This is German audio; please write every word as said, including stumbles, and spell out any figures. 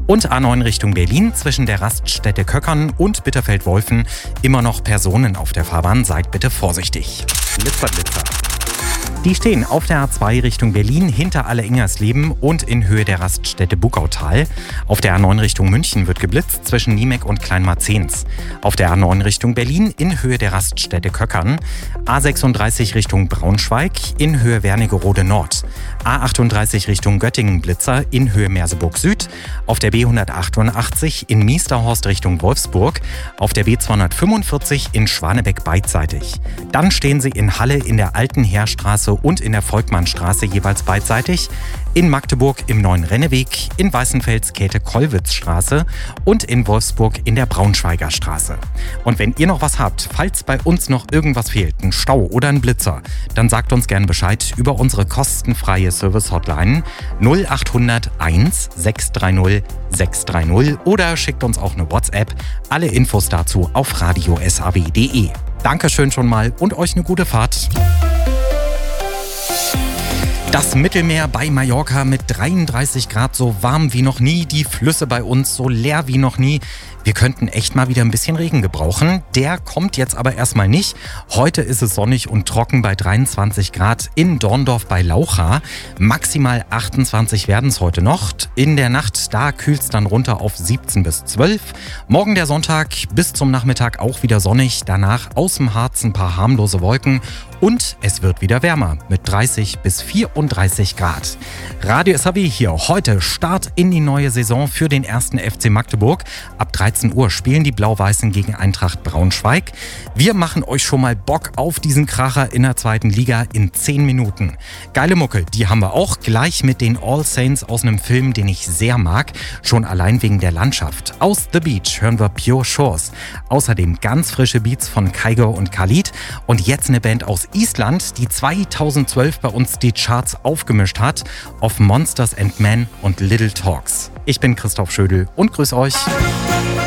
Und A neun Richtung Berlin zwischen der Raststätte Köckern und Bitterfeld-Wolfen immer noch Personen auf der Fahrbahn. Seid bitte vorsichtig. Blitzer, Blitzer. Die stehen auf der A zwei Richtung Berlin hinter Alle-Ingersleben und in Höhe der Raststätte Buckautal. Auf der A neun Richtung München wird geblitzt zwischen Niemek und Kleinmarzens. Auf der A neun Richtung Berlin in Höhe der Raststätte Köckern. A sechsunddreißig Richtung Braunschweig in Höhe Wernigerode Nord. A achtunddreißig Richtung Göttingen Blitzer in Höhe Merseburg Süd. Auf der B hundertachtundachtzig in Miesterhorst Richtung Wolfsburg. Auf der B zweihundertfünfundvierzig in Schwanebeck beidseitig. Dann stehen sie in Halle in der Alten Heerstraße und in der Volkmannstraße jeweils beidseitig, in Magdeburg im Neuen Renneweg, in Weißenfels Käthe-Kollwitz-Straße und in Wolfsburg in der Braunschweiger Straße. Und wenn ihr noch was habt, falls bei uns noch irgendwas fehlt, ein Stau oder ein Blitzer, dann sagt uns gerne Bescheid über unsere kostenfreie Service-Hotline null achthundert eins sechs drei null sechs drei null oder schickt uns auch eine WhatsApp. Alle Infos dazu auf radio s a w punkt d e. Dankeschön schon mal und euch eine gute Fahrt. Das Mittelmeer bei Mallorca mit dreiunddreißig Grad, so warm wie noch nie. Die Flüsse bei uns so leer wie noch nie. Wir könnten echt mal wieder ein bisschen Regen gebrauchen. Der kommt jetzt aber erstmal nicht. Heute ist es sonnig und trocken bei dreiundzwanzig Grad in Dorndorf bei Laucha. Maximal achtundzwanzig werden es heute noch. In der Nacht, da kühlt es dann runter auf siebzehn bis zwölf. Morgen der Sonntag bis zum Nachmittag auch wieder sonnig. Danach aus dem Harz ein paar harmlose Wolken. Und es wird wieder wärmer mit dreißig bis vierunddreißig Grad. Radio S A W hier. Heute Start in die neue Saison für den ersten F C Magdeburg. Ab dreizehn Uhr spielen die Blau-Weißen gegen Eintracht Braunschweig. Wir machen euch schon mal Bock auf diesen Kracher in der zweiten Liga in zehn Minuten. Geile Mucke, die haben wir auch gleich mit den All Saints aus einem Film, den ich sehr mag. Schon allein wegen der Landschaft. Aus The Beach hören wir Pure Shores. Außerdem ganz frische Beats von Kygo und Khalid. Und jetzt eine Band aus Island, die zweitausendzwölf bei uns die Charts aufgemischt hat. Of Monsters and Men und Little Talks. Ich bin Christoph Schödel und grüß euch.